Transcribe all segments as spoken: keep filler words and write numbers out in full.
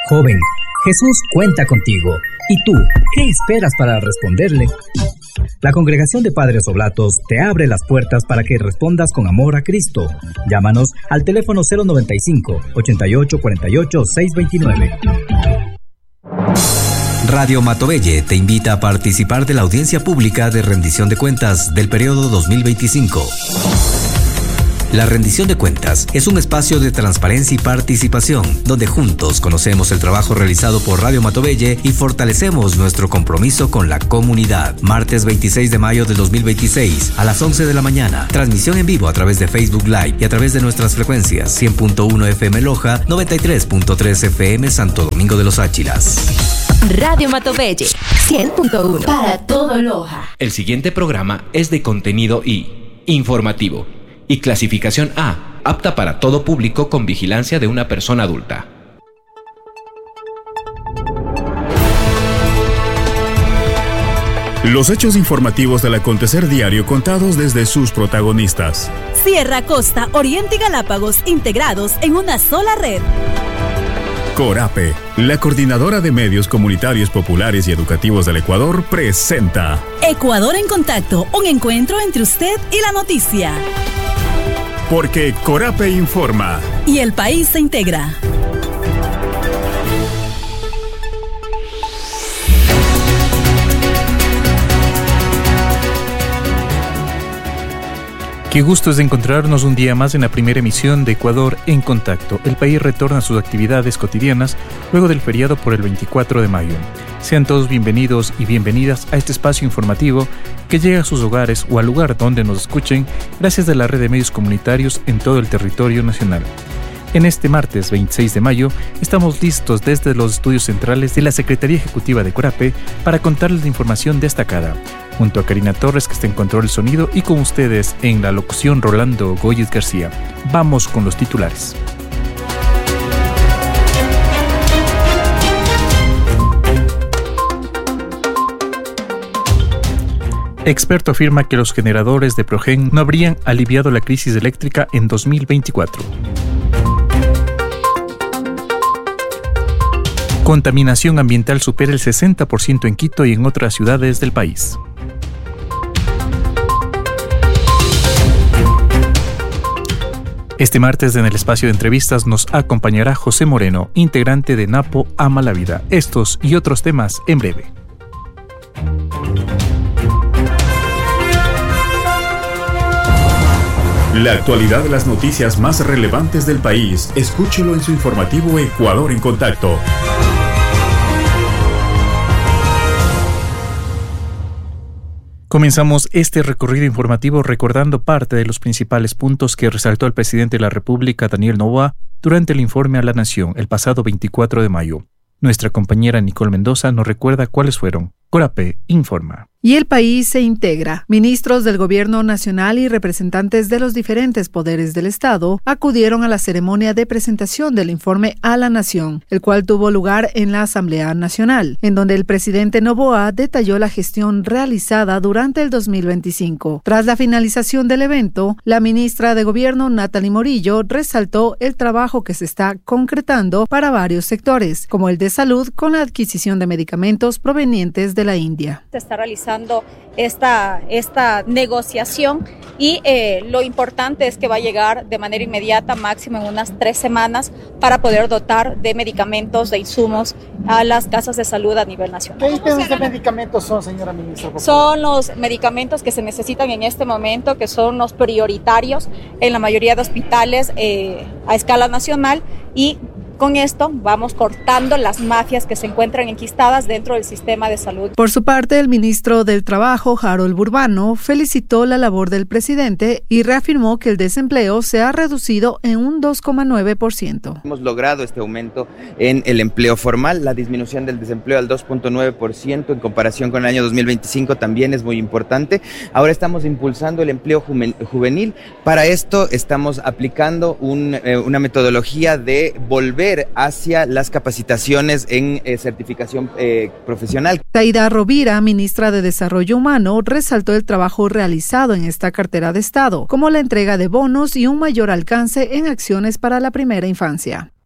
Joven, Jesús cuenta contigo. ¿Y tú, qué esperas para responderle? La Congregación de Padres Oblatos te abre las puertas para que respondas con amor a Cristo. Llámanos al teléfono cero noventa y cinco, ochenta y ocho, cuarenta y ocho, seiscientos veintinueve. Radio Matobelle te invita a participar de la audiencia pública de rendición de cuentas del periodo dos mil veinticinco. La rendición de cuentas es un espacio de transparencia y participación, donde juntos conocemos el trabajo realizado por Radio Matobelle y fortalecemos nuestro compromiso con la comunidad. Martes veintiséis de mayo del dos mil veintiséis, a las once de la mañana, transmisión en vivo a través de Facebook Live y a través de nuestras frecuencias cien punto uno F M Loja, noventa y tres punto tres F M Santo Domingo de los Áchilas. Radio Matobelle, cien punto uno para todo Loja. El siguiente programa es de contenido y informativo y clasificación A, apta para todo público con vigilancia de una persona adulta. Los hechos informativos del acontecer diario contados desde sus protagonistas. Sierra, Costa, Oriente y Galápagos integrados en una sola red. Corape, la coordinadora de medios comunitarios populares y educativos del Ecuador, presenta Ecuador en Contacto, un encuentro entre usted y la noticia. Porque Corape informa. Y el país se integra. Qué gusto es de encontrarnos un día más en la primera emisión de Ecuador en Contacto. El país retorna a sus actividades cotidianas luego del feriado por el veinticuatro de mayo. Sean todos bienvenidos y bienvenidas a este espacio informativo que llega a sus hogares o al lugar donde nos escuchen gracias a la red de medios comunitarios en todo el territorio nacional. En este martes veintiséis de mayo estamos listos desde los estudios centrales de la Secretaría Ejecutiva de Corape para contarles la información destacada. Junto a Karina Torres, que está en control del sonido, y con ustedes en la locución Rolando Góyez García. Vamos con los titulares. Experto afirma que los generadores de Progen no habrían aliviado la crisis eléctrica en dos mil veinticuatro. Contaminación ambiental supera el sesenta por ciento en Quito y en otras ciudades del país. Este martes en el espacio de entrevistas nos acompañará José Moreno, integrante de Napo Ama la Vida. Estos y otros temas en breve. La actualidad de las noticias más relevantes del país, escúchelo en su informativo Ecuador en Contacto. Comenzamos este recorrido informativo recordando parte de los principales puntos que resaltó el presidente de la República, Daniel Noboa, durante el informe a la Nación el pasado veinticuatro de mayo. Nuestra compañera Nicole Mendoza nos recuerda cuáles fueron. Corape informa. Y el país se integra. Ministros del Gobierno Nacional y representantes de los diferentes poderes del Estado acudieron a la ceremonia de presentación del informe a la Nación, el cual tuvo lugar en la Asamblea Nacional, en donde el presidente Noboa detalló la gestión realizada durante el dos mil veinticinco. Tras la finalización del evento, la ministra de Gobierno, Natalie Morillo, resaltó el trabajo que se está concretando para varios sectores, como el de salud con la adquisición de medicamentos provenientes de la India. Se está realizando esta, esta negociación y eh, lo importante es que va a llegar de manera inmediata, máximo en unas tres semanas, para poder dotar de medicamentos, de insumos a las casas de salud a nivel nacional. ¿Qué tipos de medicamentos son, señora ministra? Son los medicamentos que se necesitan en este momento, que son los prioritarios en la mayoría de hospitales eh, a escala nacional, y con esto vamos cortando las mafias que se encuentran enquistadas dentro del sistema de salud. Por su parte, el ministro del Trabajo, Harold Burbano, felicitó la labor del presidente y reafirmó que el desempleo se ha reducido en un dos coma nueve por ciento. Hemos logrado este aumento en el empleo formal, la disminución del desempleo al dos punto nueve por ciento en comparación con el año dos mil veinticinco también es muy importante. Ahora estamos impulsando el empleo juvenil. Para esto estamos aplicando un, eh, una metodología de volver hacia las capacitaciones en eh, certificación eh, profesional. Taida Rovira, ministra de Desarrollo Humano, resaltó el trabajo realizado en esta cartera de Estado, como la entrega de bonos y un mayor alcance en acciones para la primera infancia.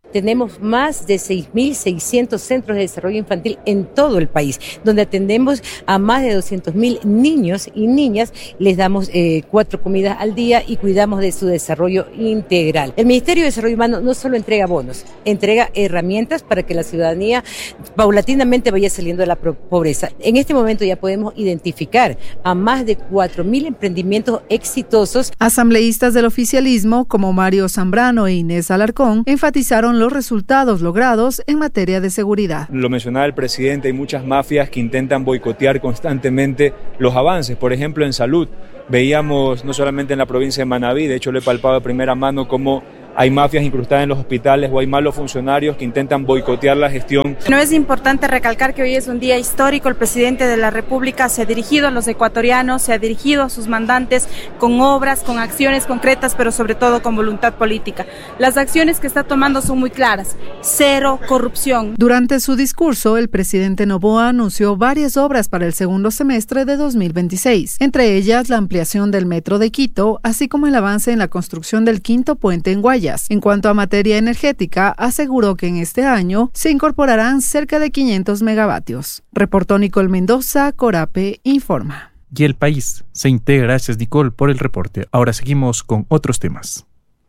tenemos más de seis mil seiscientos centros de desarrollo infantil en todo el país, donde atendemos a más de doscientos mil niños y niñas, les damos eh, cuatro comidas al día y cuidamos de su desarrollo integral. El Ministerio de Desarrollo Humano no solo entrega bonos, entrega herramientas para que la ciudadanía paulatinamente vaya saliendo de la pobreza. En este momento ya podemos identificar a más de cuatro mil emprendimientos exitosos. Asambleístas del oficialismo como Mario Zambrano e Inés Alarcón enfatizaron los resultados logrados en materia de seguridad. Lo mencionaba el presidente, hay muchas mafias que intentan boicotear constantemente los avances. Por ejemplo, en salud, veíamos no solamente en la provincia de Manabí, de hecho lo he palpado de primera mano, cómo hay mafias incrustadas en los hospitales o hay malos funcionarios que intentan boicotear la gestión. No es importante recalcar que hoy es un día histórico. El presidente de la República se ha dirigido a los ecuatorianos, se ha dirigido a sus mandantes con obras, con acciones concretas, pero sobre todo con voluntad política. Las acciones que está tomando son muy claras. Cero corrupción. Durante su discurso, el presidente Noboa anunció varias obras para el segundo semestre de dos mil veintiséis, entre ellas la ampliación del metro de Quito, así como el avance en la construcción del quinto puente en Guayas. En cuanto a materia energética, aseguró que en este año se incorporarán cerca de quinientos megavatios. Reportó Nicole Mendoza, Corape informa. Y el país se integra. Gracias, Nicole, por el reporte. Ahora seguimos con otros temas.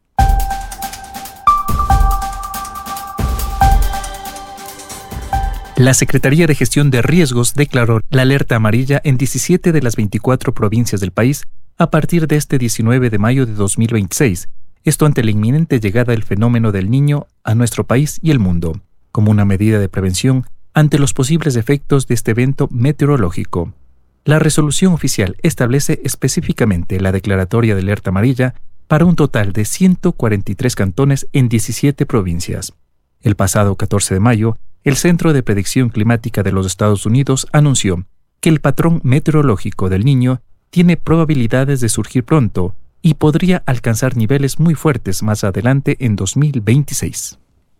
La Secretaría de Gestión de Riesgos declaró la alerta amarilla en diecisiete de las veinticuatro provincias del país a partir de este diecinueve de mayo de dos mil veintiséis. Esto ante la inminente llegada del fenómeno del Niño a nuestro país y el mundo, como una medida de prevención ante los posibles efectos de este evento meteorológico. La resolución oficial establece específicamente la declaratoria de alerta amarilla para un total de ciento cuarenta y tres cantones en diecisiete provincias. El pasado catorce de mayo, el Centro de Predicción Climática de los Estados Unidos anunció que el patrón meteorológico del Niño tiene probabilidades de surgir pronto y podría alcanzar niveles muy fuertes más adelante en dos mil veintiséis.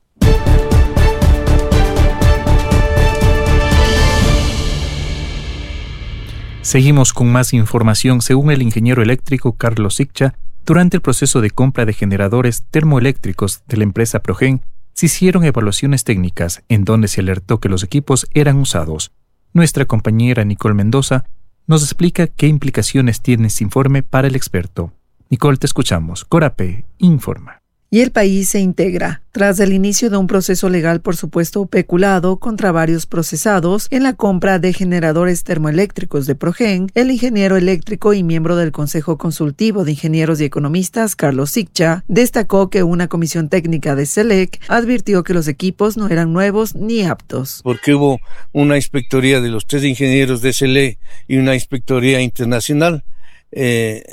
Seguimos con más información. Según el ingeniero eléctrico Carlos Siccha, durante el proceso de compra de generadores termoeléctricos de la empresa Progen, se hicieron evaluaciones técnicas en donde se alertó que los equipos eran usados. Nuestra compañera Nicole Mendoza nos explica qué implicaciones tiene este informe para el experto. Nicole, te escuchamos. Corape informa. Y el país se integra, tras el inicio de un proceso legal por supuesto peculado contra varios procesados en la compra de generadores termoeléctricos de Progen. El ingeniero eléctrico y miembro del Consejo Consultivo de Ingenieros y Economistas, Carlos Siccha, destacó que una comisión técnica de SELEC advirtió que los equipos no eran nuevos ni aptos. Porque hubo una inspectoría de los tres ingenieros de SELEC y una inspectoría internacional. Eh,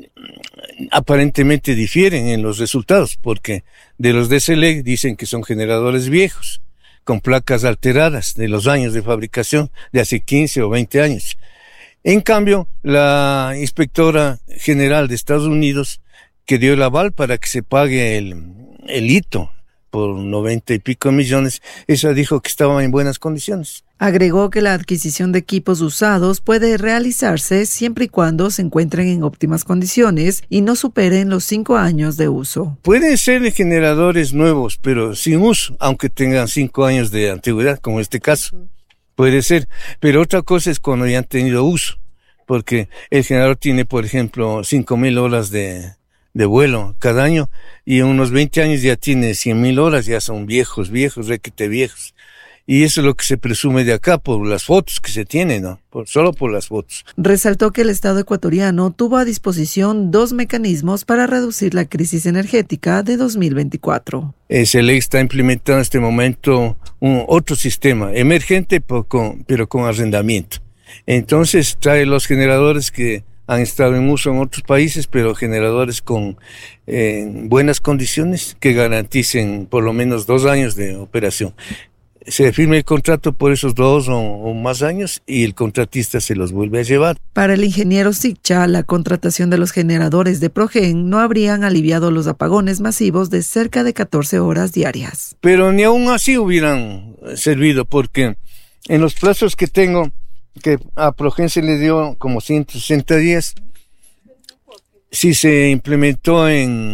aparentemente difieren en los resultados, porque de los de SELEC dicen que son generadores viejos, con placas alteradas de los años de fabricación de hace quince o veinte años. En cambio, la inspectora general de Estados Unidos, que dio el aval para que se pague el, el hito por noventa y pico millones, esa dijo que estaba en buenas condiciones. Agregó que la adquisición de equipos usados puede realizarse siempre y cuando se encuentren en óptimas condiciones y no superen los cinco años de uso. Pueden ser generadores nuevos, pero sin uso, aunque tengan cinco años de antigüedad, como este caso. Puede ser, pero otra cosa es cuando ya han tenido uso, porque el generador tiene, por ejemplo, cinco mil horas de, de vuelo cada año, y en unos veinte años ya tiene cien mil horas, ya son viejos, viejos, requete viejos. Y eso es lo que se presume de acá por las fotos que se tienen, ¿no? Por, solo por las fotos. Resaltó que el Estado ecuatoriano tuvo a disposición dos mecanismos para reducir la crisis energética de dos mil veinticuatro. Eh, SELEC está implementando en este momento un otro sistema emergente, pero con, pero con arrendamiento. Entonces trae los generadores que han estado en uso en otros países, pero generadores con eh, buenas condiciones que garanticen por lo menos dos años de operación. Se firma el contrato por esos dos o, o más años y el contratista se los vuelve a llevar. Para el ingeniero Siccha, la contratación de los generadores de Progen no habrían aliviado los apagones masivos de cerca de catorce horas diarias. Pero ni aún así hubieran servido, porque en los plazos que tengo, que a Progen se le dio como ciento sesenta días, si se implementó en,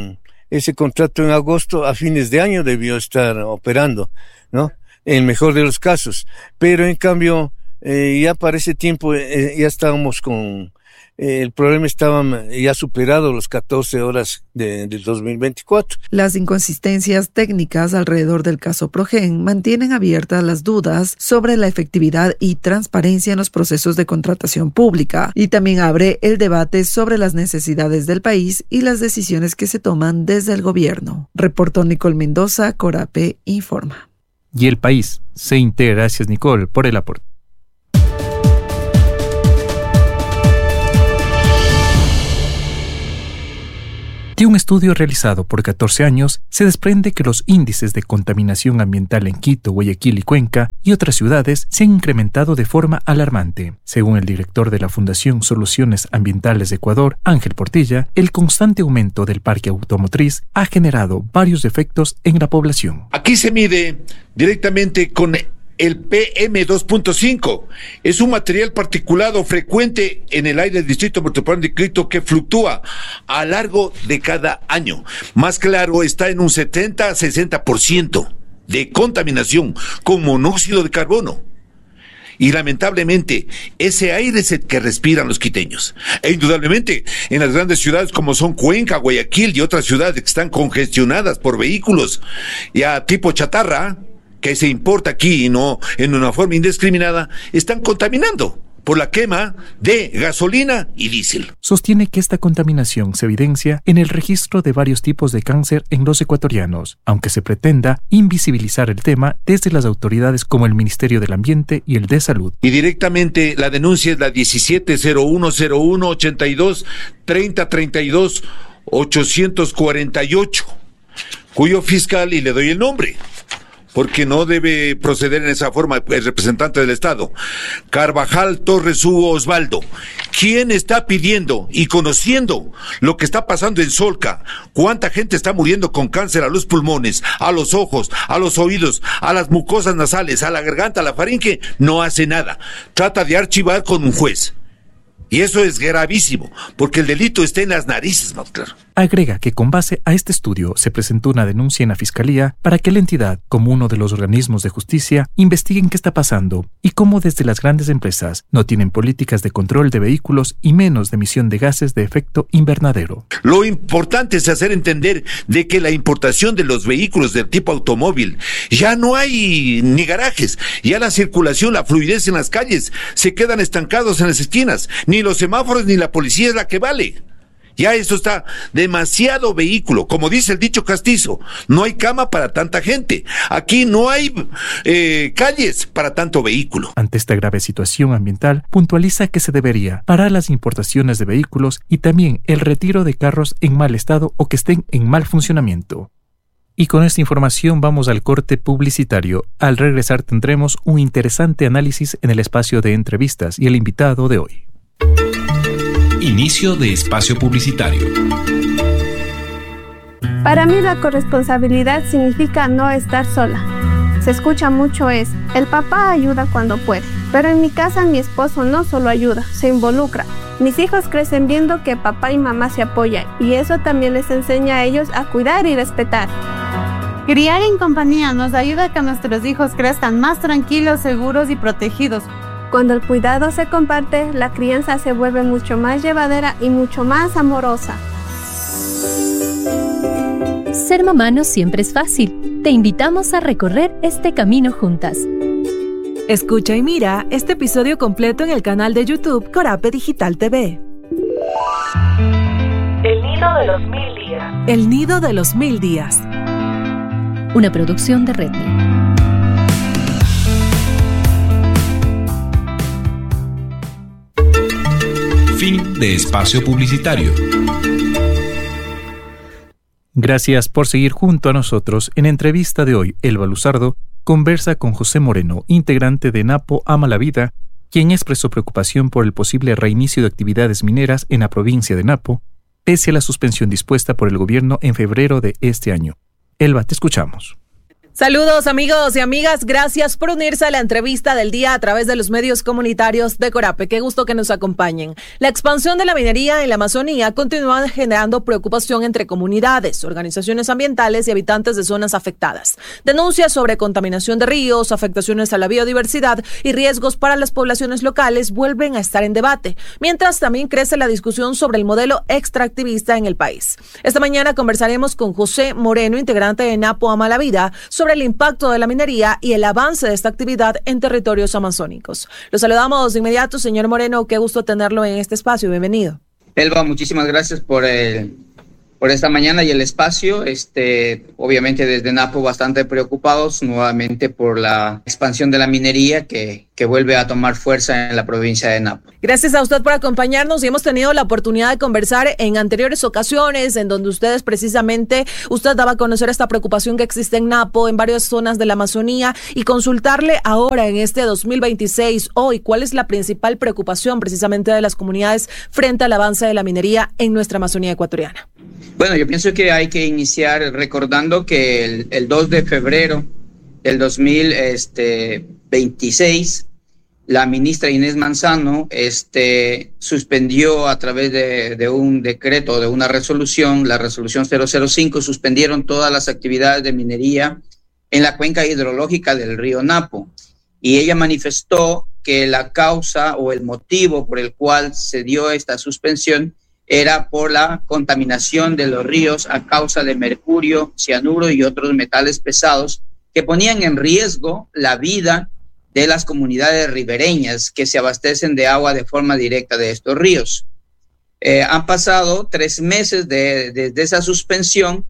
ese contrato en agosto, a fines de año debió estar operando, ¿no? En el mejor de los casos. Pero en cambio, eh, ya para ese tiempo eh, ya estábamos con... Eh, el problema estaba ya superado los catorce horas de, del dos mil veinticuatro. Las inconsistencias técnicas alrededor del caso Progen mantienen abiertas las dudas sobre la efectividad y transparencia en los procesos de contratación pública y también abre el debate sobre las necesidades del país y las decisiones que se toman desde el gobierno. Reportó Nicole Mendoza, Corape Informa. Y el país se integra. Gracias, Nicole, por el aporte. De un estudio realizado por catorce años, se desprende que los índices de contaminación ambiental en Quito, Guayaquil y Cuenca y otras ciudades se han incrementado de forma alarmante. Según el director de la Fundación Soluciones Ambientales de Ecuador, Ángel Portilla, el constante aumento del parque automotriz ha generado varios efectos en la población. Aquí se mide directamente con el P M dos punto cinco. Es un material particulado frecuente en el aire del Distrito Metropolitano de Quito que fluctúa a lo largo de cada año. Más claro, está en un setenta a sesenta por ciento de contaminación con monóxido de carbono. Y lamentablemente, ese aire es el que respiran los quiteños. E indudablemente, en las grandes ciudades como son Cuenca, Guayaquil y otras ciudades que están congestionadas por vehículos ya tipo chatarra, que se importa aquí y no en una forma indiscriminada, están contaminando por la quema de gasolina y diésel. Sostiene que esta contaminación se evidencia en el registro de varios tipos de cáncer en los ecuatorianos, aunque se pretenda invisibilizar el tema desde las autoridades como el Ministerio del Ambiente y el de Salud. Y directamente la denuncia es la diecisiete cero uno cero uno ochenta y dos treinta treinta y dos ochocientos cuarenta y ocho, cuyo fiscal, y le doy el nombre, porque no debe proceder en esa forma el representante del Estado, Carvajal Torres Hugo Osvaldo, quien está pidiendo y conociendo lo que está pasando en Solca, cuánta gente está muriendo con cáncer a los pulmones, a los ojos, a los oídos, a las mucosas nasales, a la garganta, a la faringe, no hace nada. Trata de archivar con un juez. Y eso es gravísimo, porque el delito está en las narices, más claro. Agrega que con base a este estudio se presentó una denuncia en la Fiscalía para que la entidad, como uno de los organismos de justicia, investiguen qué está pasando y cómo desde las grandes empresas no tienen políticas de control de vehículos y menos de emisión de gases de efecto invernadero. Lo importante es hacer entender de que la importación de los vehículos del tipo automóvil, ya no hay ni garajes, ya la circulación, la fluidez en las calles se quedan estancados en las esquinas, ni los semáforos ni la policía es la que vale. Ya esto está demasiado vehículo, como dice el dicho castizo, no hay cama para tanta gente, aquí no hay eh, calles para tanto vehículo. Ante esta grave situación ambiental, puntualiza que se debería parar las importaciones de vehículos y también el retiro de carros en mal estado o que estén en mal funcionamiento. Y con esta información vamos al corte publicitario. Al regresar tendremos un interesante análisis en el espacio de entrevistas y el invitado de hoy. Inicio de espacio publicitario. Para mí la corresponsabilidad significa no estar sola. Se escucha mucho es, el papá ayuda cuando puede, pero en mi casa mi esposo no solo ayuda, se involucra. Mis hijos crecen viendo que papá y mamá se apoyan y eso también les enseña a ellos a cuidar y respetar. Criar en compañía nos ayuda a que nuestros hijos crezcan más tranquilos, seguros y protegidos. Cuando el cuidado se comparte, la crianza se vuelve mucho más llevadera y mucho más amorosa. Ser mamá no siempre es fácil. Te invitamos a recorrer este camino juntas. Escucha y mira este episodio completo en el canal de YouTube Corape Digital T V. El nido de los mil días. El nido de los mil días. Una producción de Redmi. Fin de espacio publicitario. Gracias por seguir junto a nosotros. En entrevista de hoy, Elba Luzardo conversa con José Moreno, integrante de Napo Ama la Vida, quien expresó preocupación por el posible reinicio de actividades mineras en la provincia de Napo, pese a la suspensión dispuesta por el gobierno en febrero de este año. Elba, te escuchamos. Saludos amigos y amigas, gracias por unirse a la entrevista del día a través de los medios comunitarios de Corape. Qué gusto que nos acompañen. La expansión de la minería en la Amazonía continúa generando preocupación entre comunidades, organizaciones ambientales y habitantes de zonas afectadas. Denuncias sobre contaminación de ríos, afectaciones a la biodiversidad y riesgos para las poblaciones locales vuelven a estar en debate, mientras también crece la discusión sobre el modelo extractivista en el país. Esta mañana conversaremos con José Moreno, integrante de Napo Ama la Vida, sobre el impacto de la minería y el avance de esta actividad en territorios amazónicos. Los saludamos de inmediato, señor Moreno, qué gusto tenerlo en este espacio, bienvenido. Elba, muchísimas gracias por el, por esta mañana y el espacio. Este, obviamente desde Napo bastante preocupados nuevamente por la expansión de la minería que, que vuelve a tomar fuerza en la provincia de Napo. Gracias a usted por acompañarnos y hemos tenido la oportunidad de conversar en anteriores ocasiones en donde ustedes precisamente, usted daba a conocer esta preocupación que existe en Napo, en varias zonas de la Amazonía y consultarle ahora en este dos mil veintiséis, hoy, cuál es la principal preocupación precisamente de las comunidades frente al avance de la minería en nuestra Amazonía ecuatoriana. Bueno, yo pienso que hay que iniciar recordando que el, el dos de febrero del dos mil veintiséis, la ministra Inés Manzano este, suspendió a través de, de un decreto, de una resolución, la resolución cero cero cinco, suspendieron todas las actividades de minería en la cuenca hidrológica del río Napo. Y ella manifestó que la causa o el motivo por el cual se dio esta suspensión era por la contaminación de los ríos a causa de mercurio, cianuro y otros metales pesados que ponían en riesgo la vida de las comunidades ribereñas que se abastecen de agua de forma directa de estos ríos. Eh, han pasado tres meses desde de, de esa suspensión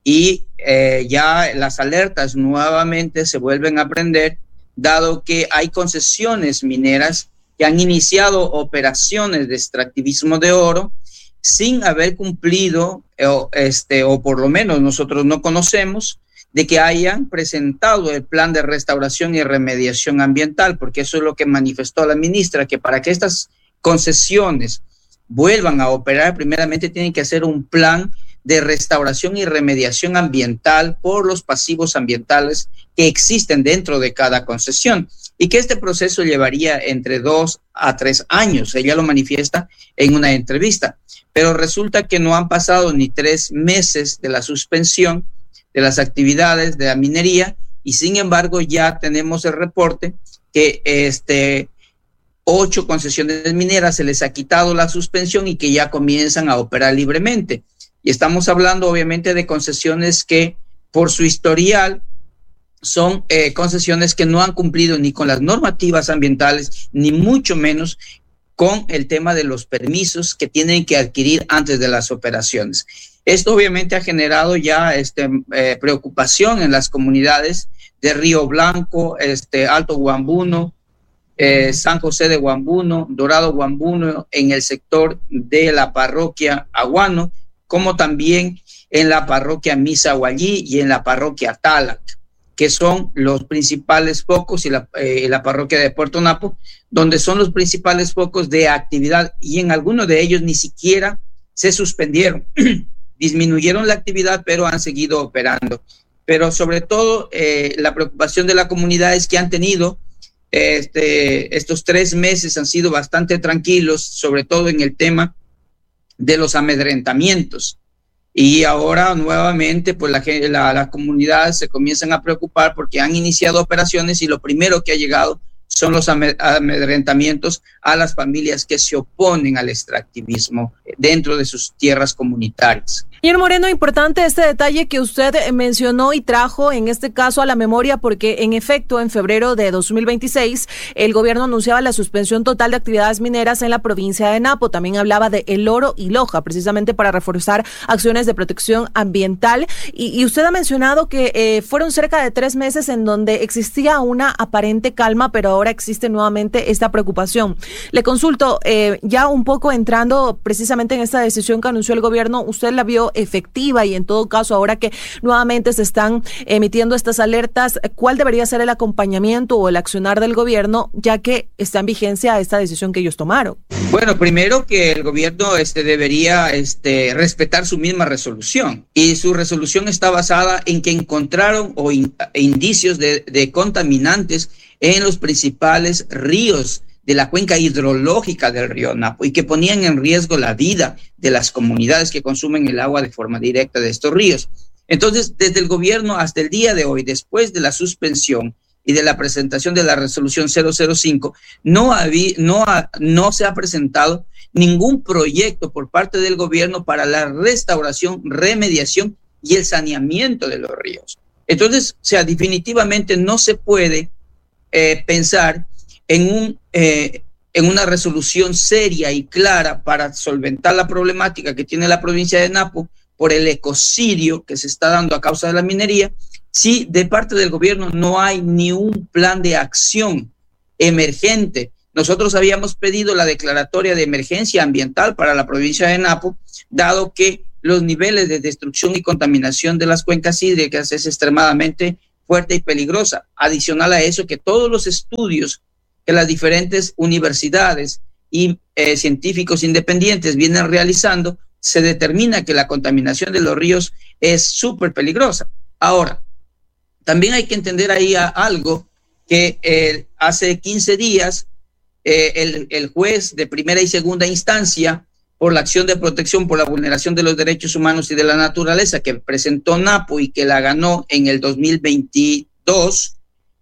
y eh, ya las alertas nuevamente se vuelven a prender, dado que hay concesiones mineras que han iniciado operaciones de extractivismo de oro sin haber cumplido, eh, este, o por lo menos nosotros no conocemos, de que hayan presentado el plan de restauración y remediación ambiental, porque eso es lo que manifestó la ministra, que para que estas concesiones vuelvan a operar, primeramente tienen que hacer un plan de restauración y remediación ambiental por los pasivos ambientales que existen dentro de cada concesión, y que este proceso llevaría entre dos a tres años. Ella lo manifiesta en una entrevista, pero resulta que no han pasado ni tres meses de la suspensión de las actividades de la minería y sin embargo ya tenemos el reporte que este, ocho concesiones mineras se les ha quitado la suspensión y que ya comienzan a operar libremente. Y estamos hablando obviamente de concesiones que por su historial son eh, concesiones que no han cumplido ni con las normativas ambientales, ni mucho menos con el tema de los permisos que tienen que adquirir antes de las operaciones. Esto obviamente ha generado ya este, eh, preocupación en las comunidades de Río Blanco, este, Alto Guambuno, eh, San José de Guambuno, Dorado Guambuno, en el sector de la parroquia Aguano, como también en la parroquia Misahuallí y en la parroquia Talac, que son los principales focos, y la, eh, la parroquia de Puerto Napo, donde son los principales focos de actividad, y en algunos de ellos ni siquiera se suspendieron. Disminuyeron la actividad, pero han seguido operando. Pero sobre todo, eh, la preocupación de la comunidad es que han tenido, este, estos tres meses han sido bastante tranquilos, sobre todo en el tema de los amedrentamientos. Y ahora nuevamente, pues la, la, las comunidades se comienzan a preocupar porque han iniciado operaciones y lo primero que ha llegado son los amedrentamientos a las familias que se oponen al extractivismo dentro de sus tierras comunitarias. Señor Moreno, importante este detalle que usted mencionó y trajo en este caso a la memoria, porque en efecto en febrero de dos mil veintiséis el gobierno anunciaba la suspensión total de actividades mineras en la provincia de Napo. También hablaba de El Oro y Loja, precisamente para reforzar acciones de protección ambiental. Y, y usted ha mencionado que eh, fueron cerca de tres meses en donde existía una aparente calma, pero ahora existe nuevamente esta preocupación. Le consulto, eh, ya un poco entrando precisamente en esta decisión que anunció el gobierno, ¿usted la vio sido efectiva y en todo caso ahora que nuevamente se están emitiendo estas alertas, ¿cuál debería ser el acompañamiento o el accionar del gobierno ya que está en vigencia esta decisión que ellos tomaron? Bueno, primero que el gobierno este, debería este, respetar su misma resolución, y su resolución está basada en que encontraron o in, indicios de, de contaminantes en los principales ríos de la cuenca hidrológica del río Napo y que ponían en riesgo la vida de las comunidades que consumen el agua de forma directa de estos ríos. Entonces, desde el gobierno hasta el día de hoy, después de la suspensión y de la presentación de la resolución cero cero cinco, no, había, no, ha, no se ha presentado ningún proyecto por parte del gobierno para la restauración, remediación y el saneamiento de los ríos. Entonces, o sea, definitivamente no se puede eh, pensar en, un, eh, en una resolución seria y clara para solventar la problemática que tiene la provincia de Napo por el ecocidio que se está dando a causa de la minería, si de parte del gobierno no hay ni un plan de acción emergente. Nosotros habíamos pedido la declaratoria de emergencia ambiental para la provincia de Napo, dado que los niveles de destrucción y contaminación de las cuencas hídricas es extremadamente fuerte y peligrosa. Adicional a eso, que todos los estudios que las diferentes universidades y eh, científicos independientes vienen realizando, se determina que la contaminación de los ríos es súper peligrosa. Ahora, también hay que entender ahí a algo que eh, hace quince días eh, el, el juez de primera y segunda instancia por la acción de protección por la vulneración de los derechos humanos y de la naturaleza que presentó Napo y que la ganó en el dos mil veintidós,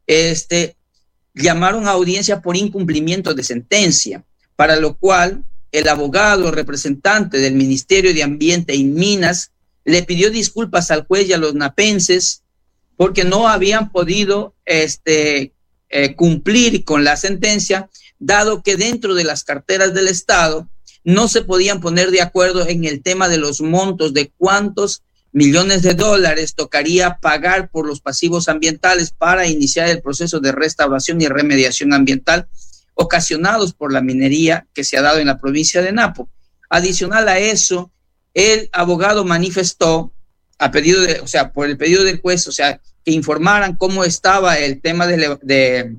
este, llamaron a audiencia por incumplimiento de sentencia, para lo cual el abogado representante del Ministerio de Ambiente y Minas le pidió disculpas al juez y a los napenses porque no habían podido este, eh, cumplir con la sentencia, dado que dentro de las carteras del Estado no se podían poner de acuerdo en el tema de los montos de cuántos millones de dólares tocaría pagar por los pasivos ambientales para iniciar el proceso de restauración y remediación ambiental ocasionados por la minería que se ha dado en la provincia de Napo. Adicional a eso, el abogado manifestó, a pedido de, o sea, por el pedido del juez, o sea, que informaran cómo estaba el tema de, de,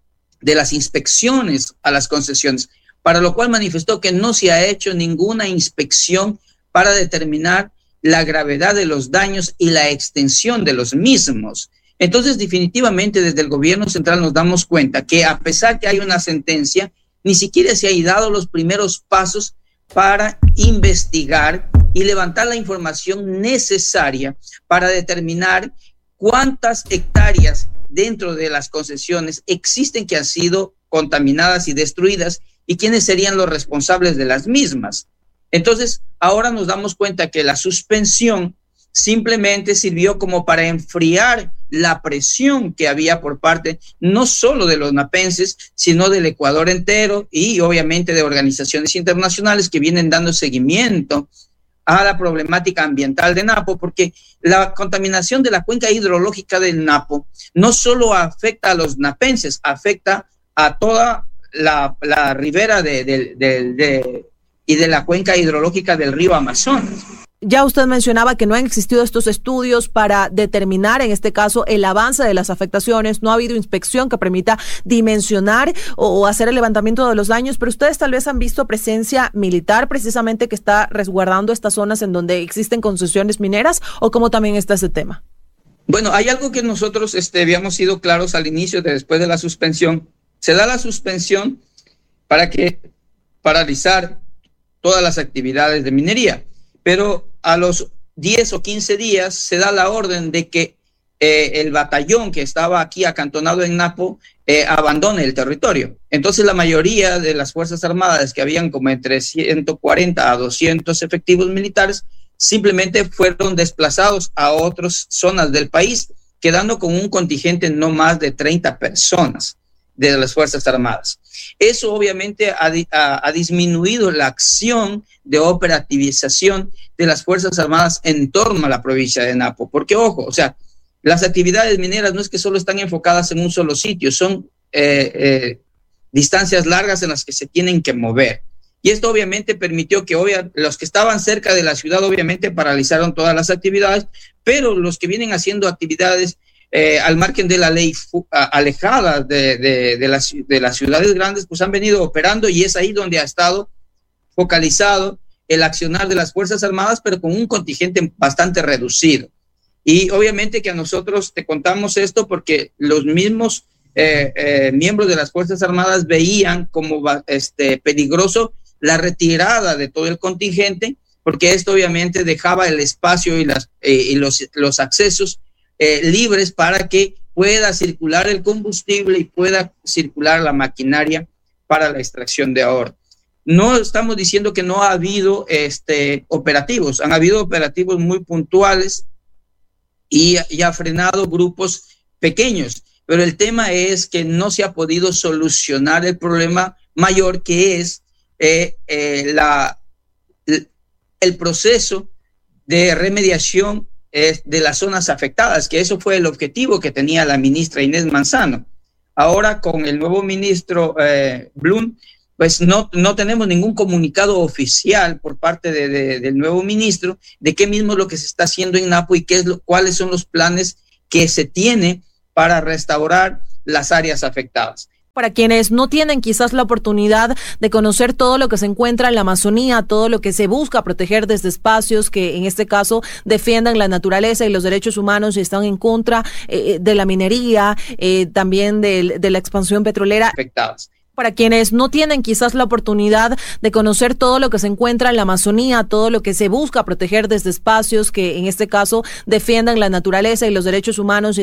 de las inspecciones a las concesiones, para lo cual manifestó que no se ha hecho ninguna inspección para determinar la gravedad de los daños y la extensión de los mismos. Entonces, definitivamente, desde el gobierno central nos damos cuenta que a pesar que hay una sentencia, ni siquiera se han dado los primeros pasos para investigar y levantar la información necesaria para determinar cuántas hectáreas dentro de las concesiones existen que han sido contaminadas y destruidas y quiénes serían los responsables de las mismas. Entonces, ahora nos damos cuenta que la suspensión simplemente sirvió como para enfriar la presión que había por parte no solo de los napenses, sino del Ecuador entero y obviamente de organizaciones internacionales que vienen dando seguimiento a la problemática ambiental de Napo, porque la contaminación de la cuenca hidrológica del Napo no solo afecta a los napenses, afecta a toda la, la ribera de, de, de, de, y de la cuenca hidrológica del río Amazonas. Ya usted mencionaba que no han existido estos estudios para determinar, en este caso, el avance de las afectaciones. No ha habido inspección que permita dimensionar o, o hacer el levantamiento de los daños, pero ustedes tal vez han visto presencia militar precisamente que está resguardando estas zonas en donde existen concesiones mineras, ¿o cómo también está ese tema? Bueno, hay algo que nosotros este, habíamos sido claros al inicio, de después de la suspensión. Se da la suspensión para que paralizar todas las actividades de minería. Pero a los diez o quince días se da la orden de que eh, el batallón que estaba aquí acantonado en Napo eh, abandone el territorio. Entonces la mayoría de las Fuerzas Armadas, que habían como entre ciento cuarenta a doscientos efectivos militares, simplemente fueron desplazados a otras zonas del país, quedando con un contingente no más de treinta personas de las Fuerzas Armadas. Eso obviamente ha, ha, ha disminuido la acción de operativización de las Fuerzas Armadas en torno a la provincia de Napo. Porque, ojo, o sea, las actividades mineras no es que solo están enfocadas en un solo sitio, son eh, eh, distancias largas en las que se tienen que mover. Y esto obviamente permitió que obvia, los que estaban cerca de la ciudad obviamente paralizaron todas las actividades, pero los que vienen haciendo actividades eh, al margen de la ley, alejadas de, de, de, las, de las ciudades grandes, pues han venido operando, y es ahí donde ha estado focalizado el accionar de las Fuerzas Armadas, pero con un contingente bastante reducido. Y obviamente que a nosotros te contamos esto porque los mismos eh, eh, miembros de las Fuerzas Armadas veían como este, peligroso la retirada de todo el contingente, porque esto obviamente dejaba el espacio y, las, eh, y los, los accesos eh, libres para que pueda circular el combustible y pueda circular la maquinaria para la extracción de oro. No estamos diciendo que no ha habido este, operativos, han habido operativos muy puntuales y, y ha frenado grupos pequeños, pero el tema es que no se ha podido solucionar el problema mayor, que es eh, eh, la, el proceso de remediación eh, de las zonas afectadas, que eso fue el objetivo que tenía la ministra Inés Manzano. Ahora con el nuevo ministro eh, Blum, pues no, no tenemos ningún comunicado oficial por parte de, de, del nuevo ministro de qué mismo es lo que se está haciendo en Napo y qué es lo, cuáles son los planes que se tiene para restaurar las áreas afectadas. Para quienes no tienen quizás la oportunidad de conocer todo lo que se encuentra en la Amazonía, todo lo que se busca proteger desde espacios que en este caso defiendan la naturaleza y los derechos humanos y están en contra eh, de la minería, eh, también de, de la expansión petrolera. Afectadas. Para quienes no tienen quizás la oportunidad de conocer todo lo que se encuentra en la Amazonía, todo lo que se busca proteger desde espacios que en este caso defiendan la naturaleza y los derechos humanos.